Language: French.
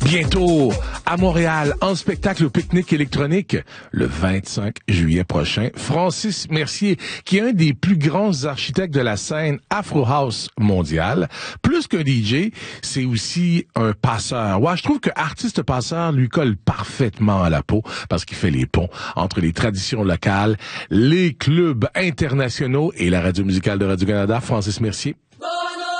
Bientôt, à Montréal, en spectacle au Pique-Nique électronique, le 25 juillet prochain, Francis Mercier, qui est un des plus grands architectes de la scène Afro House mondiale. Plus qu'un DJ, c'est aussi un passeur. Ouais, je trouve que artiste passeur lui colle parfaitement à la peau parce qu'il fait les ponts entre les traditions locales, les clubs internationaux et la radio musicale de Radio-Canada. Francis Mercier,